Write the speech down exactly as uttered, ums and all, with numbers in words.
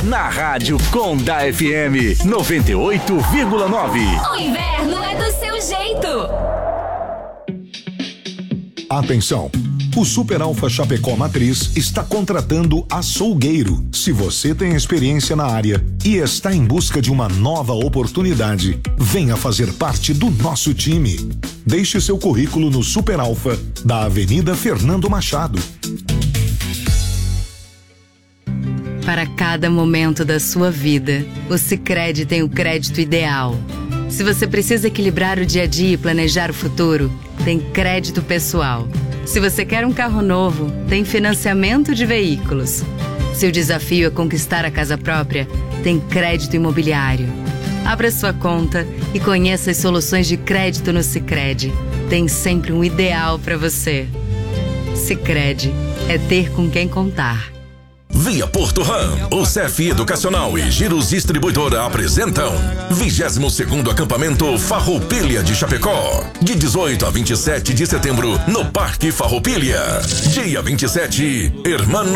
na Rádio Conda F M noventa e oito vírgula nove. O inverno é do seu jeito. Atenção! O Super Alfa Chapecó Matriz está contratando açougueiro. Se você tem experiência na área e está em busca de uma nova oportunidade, venha fazer parte do nosso time. Deixe seu currículo no Super Alfa da Avenida Fernando Machado. Para cada momento da sua vida, o Sicredi tem o crédito ideal. Se você precisa equilibrar o dia a dia e planejar o futuro, tem crédito pessoal. Se você quer um carro novo, tem financiamento de veículos. Se o desafio é conquistar a casa própria, tem crédito imobiliário. Abra sua conta e conheça as soluções de crédito no Sicredi. Tem sempre um ideal para você. Sicredi é ter com quem contar. Via Porto Ram, o C F Educacional e Giros Distribuidora apresentam vigésimo segundo acampamento Farroupilha de Chapecó, de dezoito a vinte e sete de setembro, no Parque Farroupilha. Dia vinte e sete, Hermano